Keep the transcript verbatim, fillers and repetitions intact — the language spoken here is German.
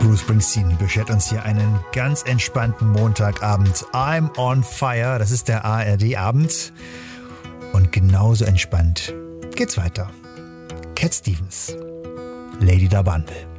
Bruce Springsteen beschert uns hier einen ganz entspannten Montagabend. I'm on fire, das ist der A R D-Abend. Und genauso entspannt geht's weiter. Cat Stevens, Lady Da Bundle.